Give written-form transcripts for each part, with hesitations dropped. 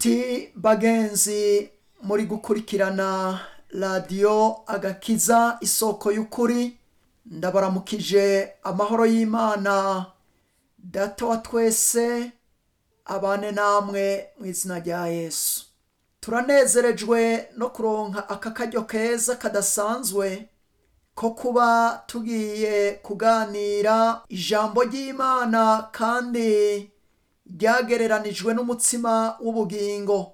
Nshuti bagenzi muri gukurikirana radiyo agakiza isoko y'ukuri, ndabaramukije amahoro y'Imana data wa twese abane namwe mu izina rya Yesu. Turanezerejwe no kuronka aka karyo keza kadasanzwe ko kuba tugiye kuganira ijambo ry'Imana kandi ryagereranijwe n'umutsima w'ubugingo,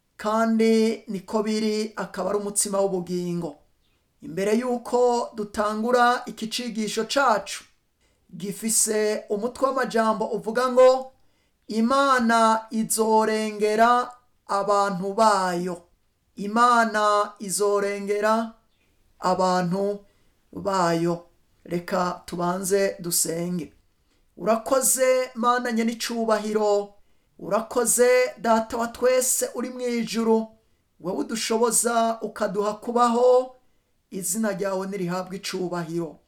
kandi niko biri, akaba ari umutsima w'ubugingo. Imbere yuko dutangura iki cigisho cacu gifise umutwe w'amajambo uvuga ngo Imana izorengera abantu bayo. Imana izorengera abantu bayo. Reka tubanze dusenge. Urakoze Mana nyenicubahiro, urakoze data wa twese uri mu ijuru, wowe udushoboza ukaduha kubaho, izina ryawe nirihabwe icubahiro.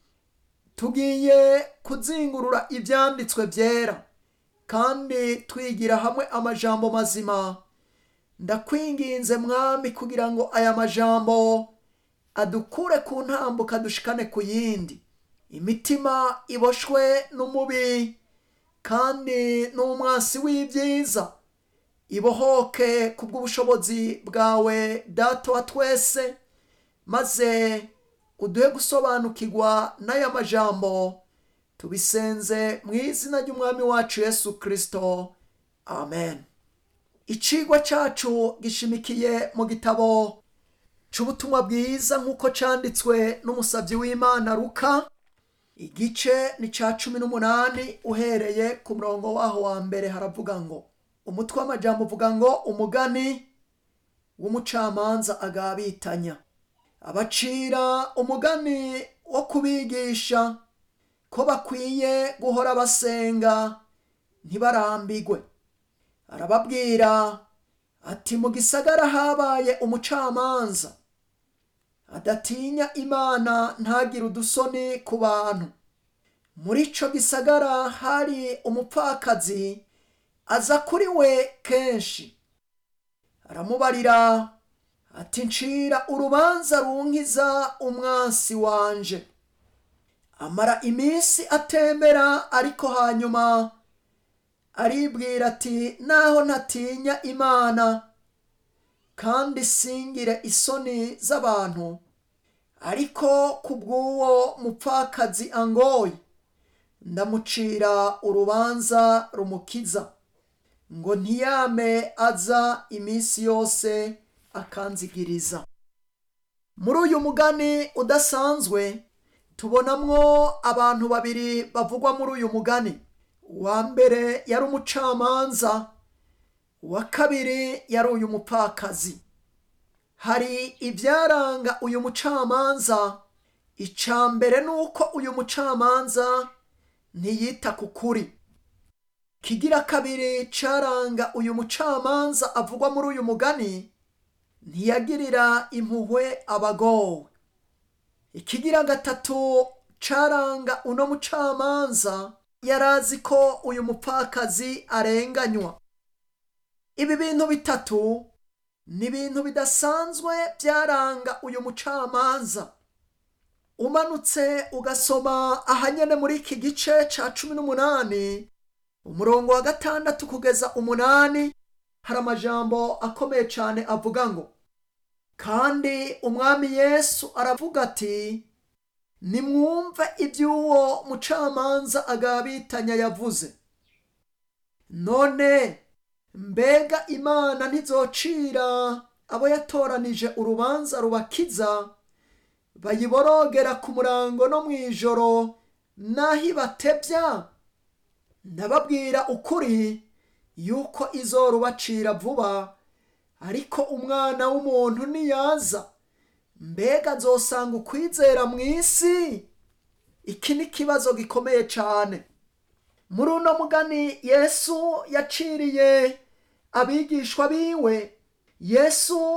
Tugiye kuzingurura ivyanditswe vyera kandi twigira hamwe amajambo mazima. Ndakwinginze Mwami kugira ngo aya majambo adukure ku ntambuka dushikane ku yindi. Imitima iboshwe n'umubi kandi n'umwasi w'ibyiza ibohoke kubw'ubushobozi bwawe data wa twese, maze uduhe gusobanukirwa n'aya majambo. Tubisenze mu izina ry'umwami wacu Yesu Kristo, amen. Icigwa cacu gishimikiye mu gitabo c'ubutumwa bwiza nk'uko canditswe n'umusavyi w'Imana Luka. Igice ni ca 18 uhereye ku murongo waho wa mbere. Haravuga ngo, umutwe w'amajambo uvuga ngo umugani w'umucamanza agabitanya. Abacira umugani wo kubigisha ko bakwiye guhora basenga ntibarambigwe. Arababwira ati, mu gisagara habaye umucamanza adatinya Imana ntagira udusoni ku bantu. Muri ico gisagara hari umupfakazi aza kuri we kenshi. Aramubarira ati, ncira urubanza runkiza umwansi wanje. Amara iminsi atembera, ariko hanyuma aribwira ati, naho ntatinya Imana kandi singire isoni z'abantu, ariko kubw'uwo mupfakazi angoye ndamucira urubanza rumukiza, ngo ntiyame aza iminsi yose akanzigiriza. Muri uyu mugani udasanzwe tubonamwo abantu babiri bavugwa muri uyu mugani. Uwa mbere yari umucamanza, uwa kabiri yari uyu mupfakazi. Hari ivyaranga uyu mucamanza. Ica mbere nuko uyu mucamanza ntiyita ku kuri. Kigira kabiri caranga uyu mucamanza avugwa muri uyu mugani, ntiyagirira impuhwe abagowe. Ikigira gatatu caranga uno mucamanza, yarazi ko uyu mupfakazi arenganywa. Ibi bintu bitatu ni ibintu bidasanzwe byaranga uyu mucamanza. Umanutse ugasoma ahanyene muri iki gice ca 18 umurongo wa 6 kugeza 8, hari amajambo akomeye cane avuga ngo, kandi umwami Yesu aravuga ati, nimwumve iby'uwo mucamanza agabitanya yavuze. None mbega Imana ntizocira abo yatoranije urubanza rubakiza, bayiborogera ku murango no mw'ijoro naho ibatevya? Ndababwira ukuri yuko izorubacira vuba. Ariko umwana w'umuntu niyaza, mbega azosanga ukwizera mw'isi? Iki ni ikibazo gikomeye cane. Muri uno mugani Yesu yaciriye abigishwa biwe, Yesu